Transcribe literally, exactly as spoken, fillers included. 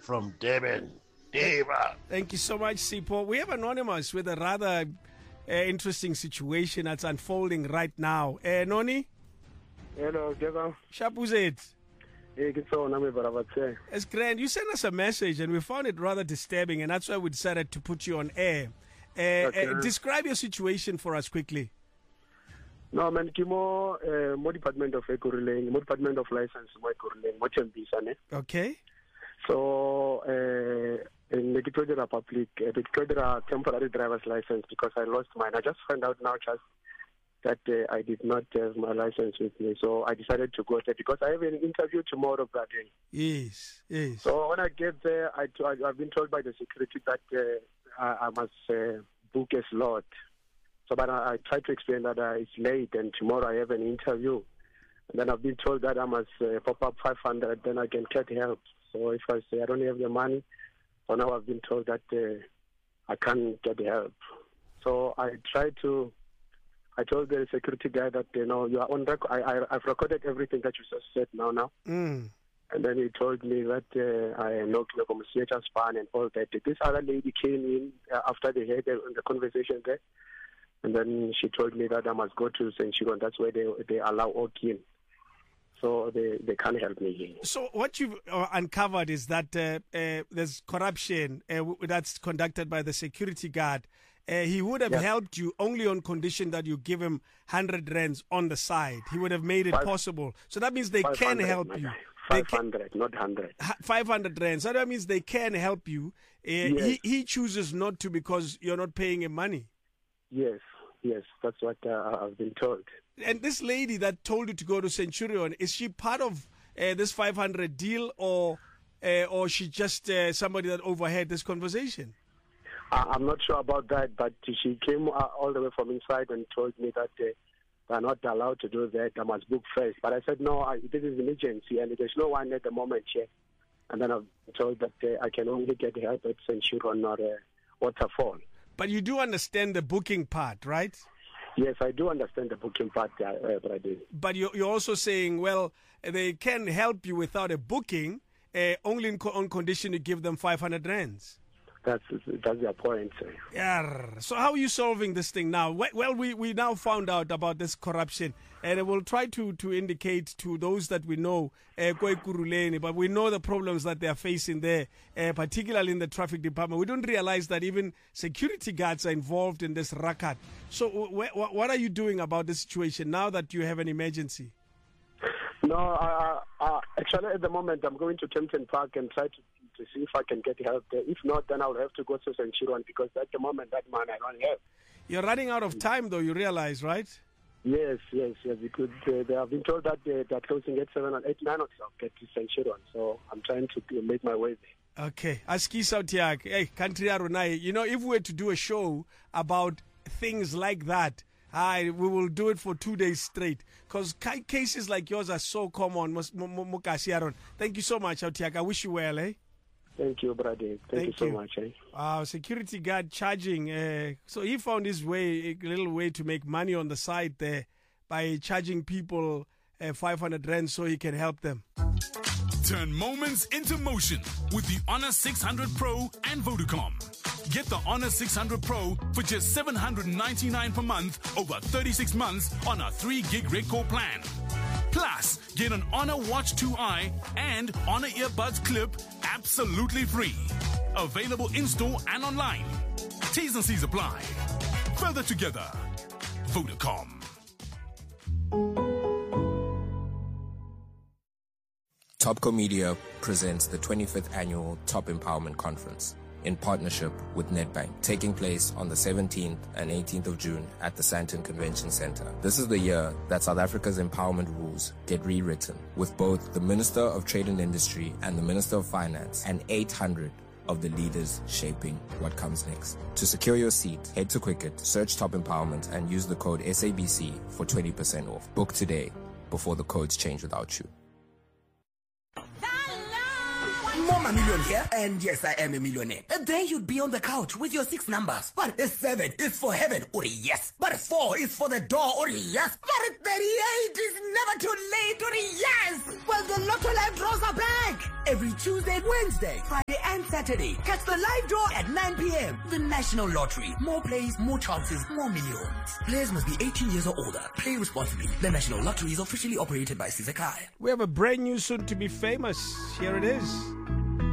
from Durban. Deva. Thank you so much, Sipho. We have Anonymous with a rather uh, interesting situation that's unfolding right now. Uh, Noni? Hello, Deva. Shapuzet. It's It's grand. You sent us a message and we found it rather disturbing, and that's why we decided to put you on air. Uh, Okay. uh, describe your situation for us quickly. No, man, Kimo, uh, mo Department of Ecoreling, mo Department of License, mo Ecoreling, mo Tembisa, ne? Okay? So, uh, in the Victoria Republic, uh, Victoria temporary driver's license because I lost mine. I just found out now just that uh, I did not have my license with me. So I decided to go there because I have an interview tomorrow, Brady. Yes, yes. So when I get there, I t- I've been told by the security that uh, I, I must uh, book a slot. So, but I, I tried to explain that uh, it's late and tomorrow I have an interview. And then I've been told that I must uh, pop up five hundred, then I can get help. So if I say I don't have the money, so now I've been told that uh, I can't get help. So I tried to, I told the security guy that, you know, you are on record. I, I, I've recorded everything that you just said now, now. Mm. And then he told me that uh, I am not going to span and all that. This other lady came in uh, after they had the, the conversation there. And then she told me that I must go to Centurion. That's where they they allow walk in. So they, they can't help me here. So what you've uh, uncovered is that uh, uh, there's corruption uh, w- that's conducted by the security guard. Uh, he would have Yes. helped you only on condition that you give him one hundred rands on the side. He would have made it Five- possible. So that means they can five hundred, help my you. guy. They five can, hundred, not one hundred. ha- five hundred rands. So that means they can help you. Uh, Yes. he, he chooses not to because you're not paying him money. Yes, yes, that's what uh, I've been told. And this lady that told you to go to Centurion, is she part of uh, this five hundred deal, or uh, or she just uh, somebody that overheard this conversation? I, I'm not sure about that, but she came uh, all the way from inside and told me that uh, they're not allowed to do that. I must book first. But I said, no, I, this is an agency and there's no one at the moment here. And then I've been told that uh, I can only get help at Centurion or uh, Waterfall. But you do understand the booking part, right? Yes, I do understand the booking part, uh, uh, but I do. But you're, you're also saying, well, they can help you without a booking, uh, only in co- on condition you give them five hundred rands. That's that's their point. Sir. Yeah. So how are you solving this thing now? We- Well, we, we now found out about this corruption, and we'll try to, to indicate to those that we know, uh, Koi Kuruleni, but we know the problems that they are facing there, uh, particularly in the traffic department. We don't realize that even security guards are involved in this racket. So wh- wh- what are you doing about the situation now that you have an emergency? No, uh, uh, actually at the moment I'm going to Kempton Park and try to, to see if I can get help there. If not, then I'll have to go to Centurion because at the moment that man I don't have. You're running out of time, though, you realize, right? Yes, yes, yes. Because uh, they have been told that they, they're closing at seven and eight, nine o'clock at Centurion. So I'm trying to uh, make my way there. Okay. Aski Sautiak, hey, country Arunai, you know, if we were to do a show about things like that, I we will do it for two days straight. Because cases like yours are so common. Mos- mo- mo- Mokasi Aron. Thank you so much, Sautiak. I wish you well, eh? Thank you, brother. Thank, Thank you so you. much. Eh? Wow, security guard charging. Uh, so he found his way, a little way to make money on the side there by charging people uh, five hundred rand so he can help them. Turn moments into motion with the Honor six hundred Pro and Vodacom. Get the Honor six hundred Pro for just seven hundred ninety-nine per month over thirty-six months on a three gig Redcore plan. Plus, get an Honor Watch two i and Honor Earbuds Clip absolutely free. Available in-store and online. T's and C's apply. Further together. Vodacom. Topco Media presents the twenty-fifth Annual Top Empowerment Conference in partnership with Nedbank, taking place on the seventeenth and eighteenth of June at the Sandton Convention Center. This is the year that South Africa's empowerment rules get rewritten, with both the Minister of Trade and Industry and the Minister of Finance and eight hundred of the leaders shaping what comes next. To secure your seat, head to Quicket, search Top Empowerment and use the code S A B C for twenty percent off. Book today before the codes change without you. I'm a million here, and yes, I am a millionaire. And then you'd be on the couch with your six numbers. But a seven is for heaven, or yes. But a four is for the door, or yes. But a thirty-eight is never too late, or yes. Well, the Lotto Live draws are back. Every Tuesday, Wednesday, Friday, and Saturday. Catch the live draw at nine p.m. The National Lottery. More plays, more chances, more millions. Players must be eighteen years or older. Play responsibly. The National Lottery is officially operated by Sizekai. We have a brand new soon to be famous. Here it is.